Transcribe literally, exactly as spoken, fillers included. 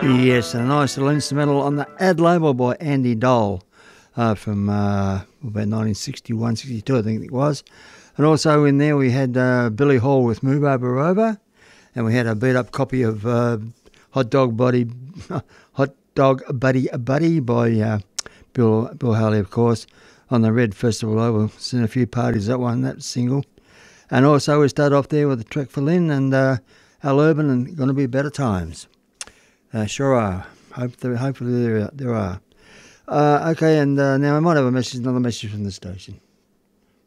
Yes, a nice little instrumental on the Ad Label by Andy Dole uh, from uh, about nineteen sixty-one, sixty-two, I think it was. And also in there we had uh, Billy Hall with Move Over Over, and we had a beat-up copy of uh, Hot Dog Buddy, Hot Dog Buddy Buddy by uh, Bill Bill Haley, of course, on the Red Festival. I was seen a few parties that one, that single. And also we start off there with a track for Lynn and uh, Al Urban and Gonna Be Better Times. Uh, sure are. Hope there, hopefully there, there are. Uh, okay, and uh, now I might have a message, another message from the station.